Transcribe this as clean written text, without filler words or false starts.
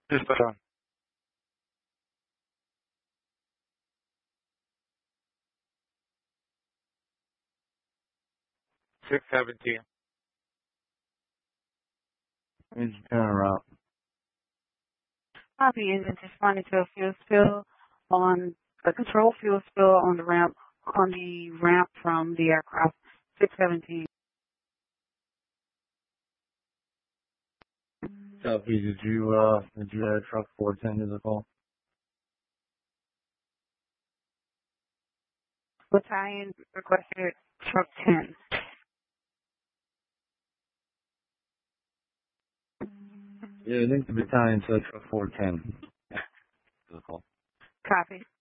Just put on. 617. It's kind of rough. Copy. Engine responding to a fuel spill on a controlled fuel spill on the ramp from the aircraft. 617. Copy. Did you add truck 410 to the call? Battalion requested truck 10. Yeah, I think the battalion said truck 410 to the call. Copy.